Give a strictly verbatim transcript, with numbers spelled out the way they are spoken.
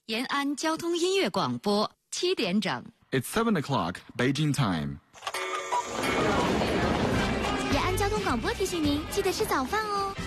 延安交通音乐广播，七点整。 It's seven o'clock, Beijing time. 延安交通广播提醒您，记得吃早饭哦。